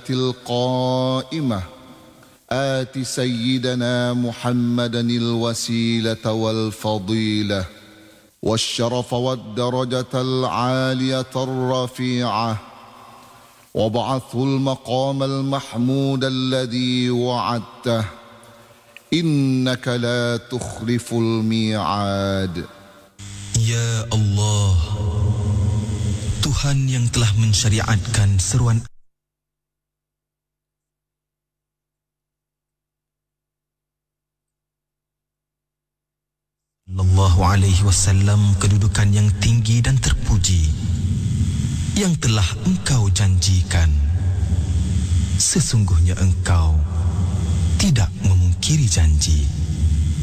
القائمة آت سيدنا محمدا الوسيلة والفضيلة والشرف والدرجة العالية الرفيعة وابعثه المقام المحمود الذي وعدته إنك لا تخلف الميعاد. Ya Allah, Tuhan yang telah mensyariatkan seruan Sallallahu alaihi wasallam, kedudukan yang tinggi dan terpuji yang telah engkau janjikan. Sesungguhnya engkau tidak memungkiri janji.